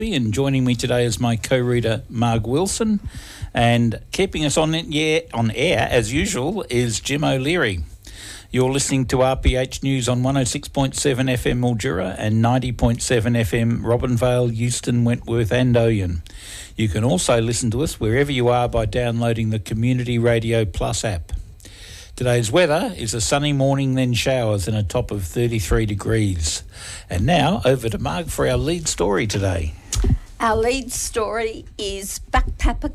And joining me today is my co-reader Marg Wilson, and keeping us on air as usual is Jim O'Leary. You're listening to RPH News on 106.7 FM Mildura and 90.7 FM Robinvale, Euston, Wentworth and Oyen. You can also listen to us wherever you are by downloading the Community Radio Plus app. Today's weather is a sunny morning, then showers, and a top of 33 degrees. And now over to Marg for our lead story today. Our lead story is backpacker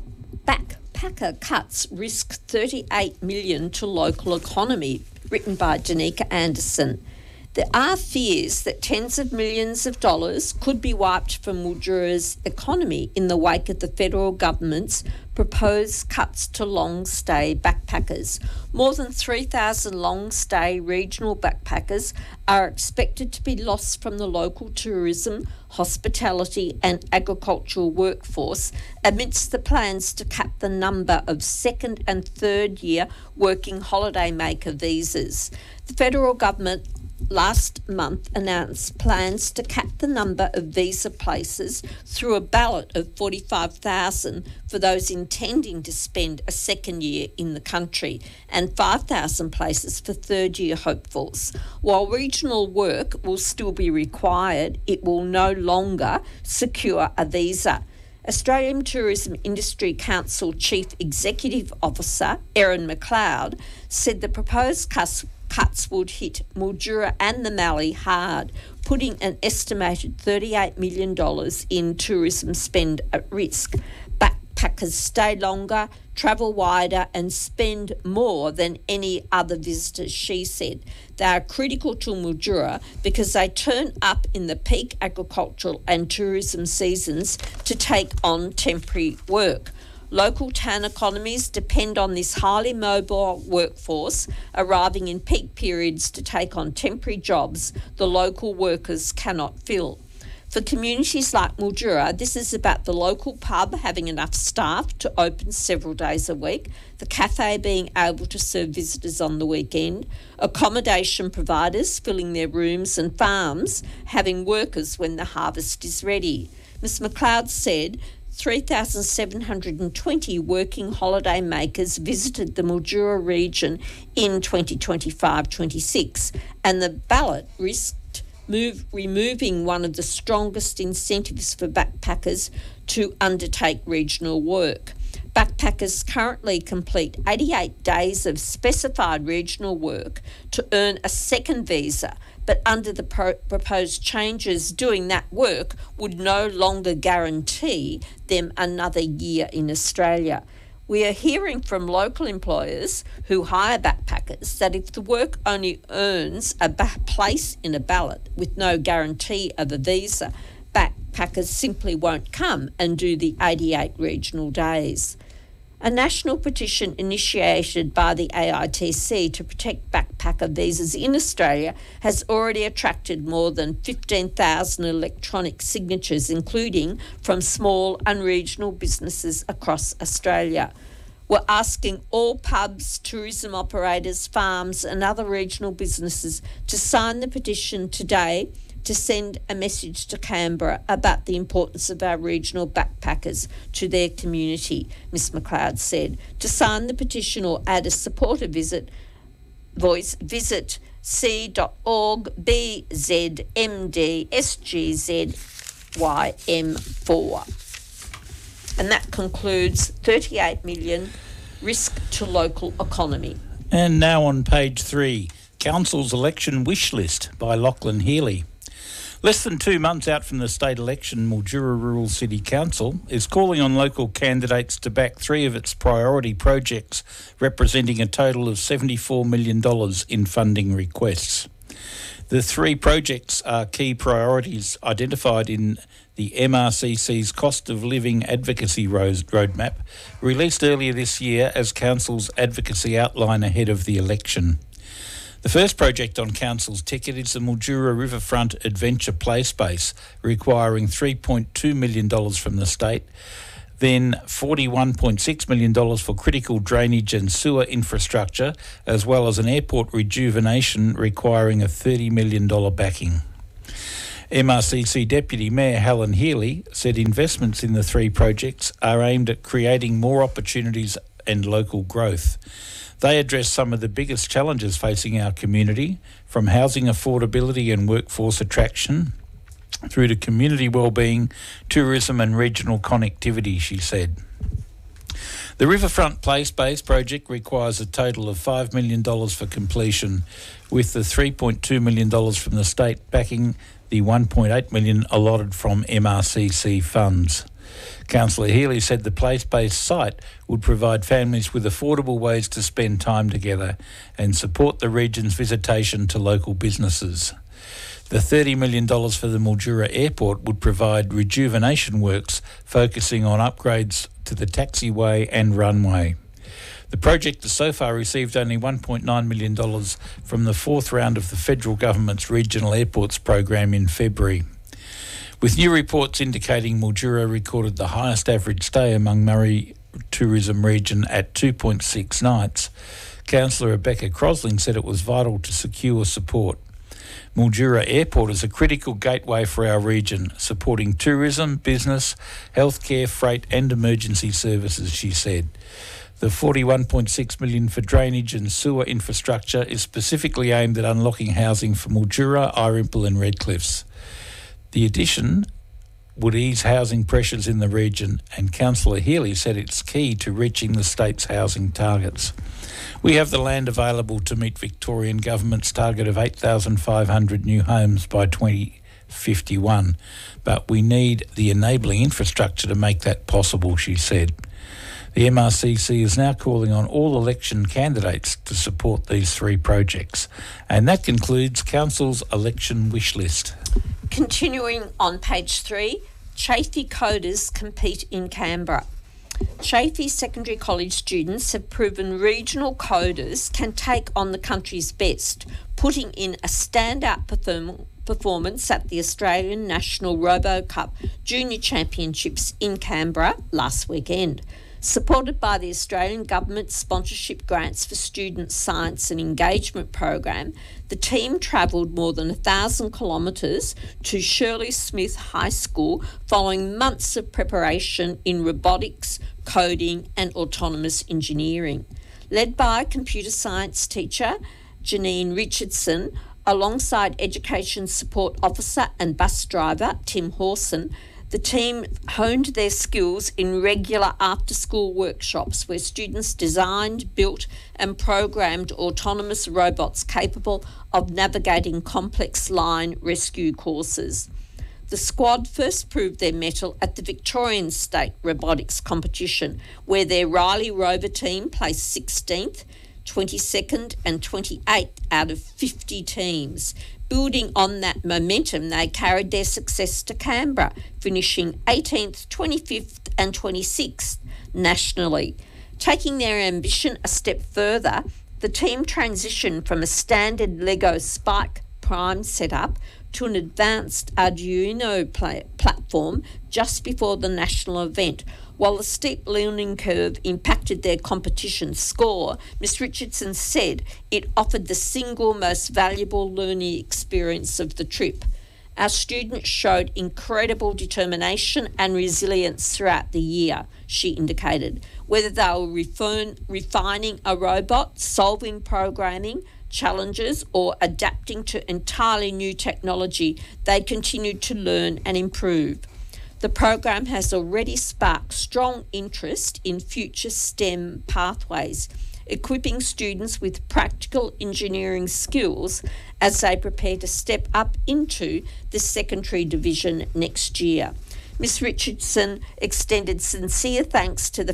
cuts risk $38 million to local economy, written by Danica Anderson. There are fears that tens of millions of dollars could be wiped from Mildura's economy in the wake of the federal government's proposed cuts to long-stay backpackers. More than 3,000 long-stay regional backpackers are expected to be lost from the local tourism, hospitality and agricultural workforce amidst the plans to cap the number of second and third year working holiday maker visas. The federal government last month announced plans to cap the number of visa places through a ballot of 45,000 for those intending to spend a second year in the country and 5,000 places for third year hopefuls. While regional work will still be required, it will no longer secure a visa. Australian Tourism Industry Council Chief Executive Officer Erin McLeod said the proposed cuts would hit Mildura and the Mallee hard, putting an estimated $38 million in tourism spend at risk. Backpackers stay longer, travel wider and spend more than any other visitors, she said. They are critical to Mildura because they turn up in the peak agricultural and tourism seasons to take on temporary work. Local town economies depend on this highly mobile workforce arriving in peak periods to take on temporary jobs the local workers cannot fill. For communities like Mildura, this is about the local pub having enough staff to open several days a week, the cafe being able to serve visitors on the weekend, accommodation providers filling their rooms and farms having workers when the harvest is ready. Ms McLeod said 3,720 working holiday makers visited the Mildura region in 2025-26, and the ballot risked removing one of the strongest incentives for backpackers to undertake regional work. Backpackers currently complete 88 days of specified regional work to earn a second visa, but under the proposed changes, doing that work would no longer guarantee them another year in Australia. We are hearing from local employers who hire backpackers that if the work only earns a place in a ballot with no guarantee of a visa, backpackers simply won't come and do the 88 regional days. A national petition initiated by the AITC to protect backpacker visas in Australia has already attracted more than 15,000 electronic signatures, including from small and regional businesses across Australia. We're asking all pubs, tourism operators, farms and other regional businesses to sign the petition today to send a message to Canberra about the importance of our regional backpackers to their community, Ms McLeod said. To sign the petition or add a supporter visit c.org.bz.md.SGZYM4. And that concludes 38 million risk to local economy. And now on page 3, Council's Election Wish List by Lachlan Healy. Less than 2 months out from the state election, Mildura Rural City Council is calling on local candidates to back 3 of its priority projects, representing a total of $74 million in funding requests. The 3 projects are key priorities identified in the MRCC's Cost of Living Advocacy Roadmap, released earlier this year as Council's advocacy outline ahead of the election. The first project on Council's ticket is the Mildura Riverfront Adventure Play Space, requiring $3.2 million from the state, then $41.6 million for critical drainage and sewer infrastructure, as well as an airport rejuvenation requiring a $30 million backing. MRCC Deputy Mayor Helen Healy said investments in the 3 projects are aimed at creating more opportunities and local growth. They address some of the biggest challenges facing our community, from housing affordability and workforce attraction through to community wellbeing, tourism and regional connectivity, she said. The Riverfront Play-Space project requires a total of $5 million for completion, with the $3.2 million from the state backing the $1.8 million allotted from MRCC funds. Councillor Healy said the place-based site would provide families with affordable ways to spend time together and support the region's visitation to local businesses. The $30 million for the Mildura Airport would provide rejuvenation works focusing on upgrades to the taxiway and runway. The project has so far received only $1.9 million from the 4th round of the federal government's Regional Airports program in February. With new reports indicating Mildura recorded the highest average stay among Murray tourism region at 2.6 nights, Councillor Rebecca Crosling said it was vital to secure support. Mildura Airport is a critical gateway for our region, supporting tourism, business, healthcare, freight and emergency services, she said. The $41.6 million for drainage and sewer infrastructure is specifically aimed at unlocking housing for Mildura, Irimple and Redcliffs. The addition would ease housing pressures in the region, and Councillor Healy said it's key to reaching the state's housing targets. We have the land available to meet Victorian Government's target of 8,500 new homes by 2051, but we need the enabling infrastructure to make that possible, she said. The MRCC is now calling on all election candidates to support these 3 projects. And that concludes Council's election wish list. Continuing on page 3, Chaffey coders compete in Canberra. Chaffey Secondary College students have proven regional coders can take on the country's best, putting in a standout performance at the Australian National Robo Cup Junior Championships in Canberra last weekend. Supported by the Australian Government sponsorship grants for Student Science and Engagement program, the team travelled more than 1,000 kilometres to Shirley Smith High School following months of preparation in robotics, coding and autonomous engineering. Led by computer science teacher Janine Richardson, alongside Education Support Officer and bus driver Tim Hawson, the team honed their skills in regular after-school workshops where students designed, built and programmed autonomous robots capable of navigating complex line rescue courses. The squad first proved their mettle at the Victorian State Robotics Competition, where their Riley Rover team placed 16th, 22nd and 28th out of 50 teams. Building on that momentum, they carried their success to Canberra, finishing 18th, 25th and 26th nationally. Taking their ambition a step further, the team transitioned from a standard Lego Spike Prime setup to an advanced Arduino platform just before the national event. While the steep learning curve impacted their competition score, Ms Richardson said it offered the single most valuable learning experience of the trip. Our students showed incredible determination and resilience throughout the year, she indicated. Whether they were refining a robot, solving programming challenges or adapting to entirely new technology, they continued to learn and improve. The program has already sparked strong interest in future STEM pathways, equipping students with practical engineering skills as they prepare to step up into the secondary division next year. Ms Richardson extended sincere thanks to the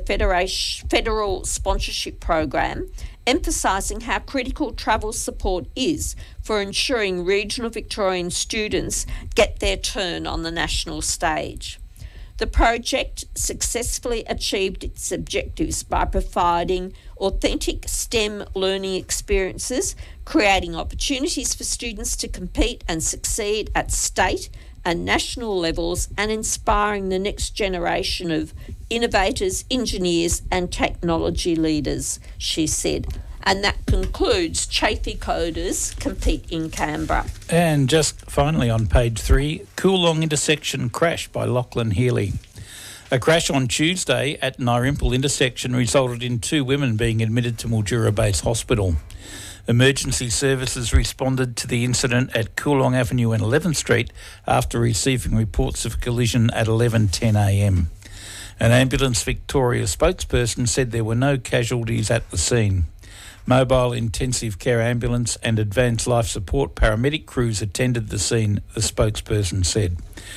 federal sponsorship program, emphasising how critical travel support is for ensuring regional Victorian students get their turn on the national stage. The project successfully achieved its objectives by providing authentic STEM learning experiences, creating opportunities for students to compete and succeed at state and national levels, and inspiring the next generation of innovators, engineers and technology leaders, she said. And that concludes Chaffey Coders Compete in Canberra. And just finally on page 3, Coolong intersection crash by Lachlan Healy. A crash on Tuesday at Nyarimple intersection resulted in 2 women being admitted to Mildura Base Hospital. Emergency services responded to the incident at Coolong Avenue and 11th Street after receiving reports of a collision at 11:10am. An Ambulance Victoria spokesperson said there were no casualties at the scene. Mobile intensive care ambulance and advanced life support paramedic crews attended the scene, the spokesperson said.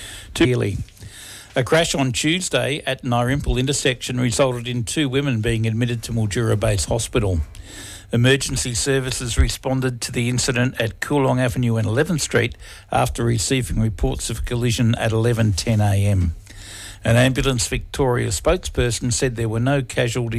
A crash on Tuesday at Nyarimple intersection resulted in 2 women being admitted to Mildura Base Hospital. Emergency services responded to the incident at Coolong Avenue and 11th Street after receiving reports of a collision at 11:10am. An Ambulance Victoria spokesperson said there were no casualties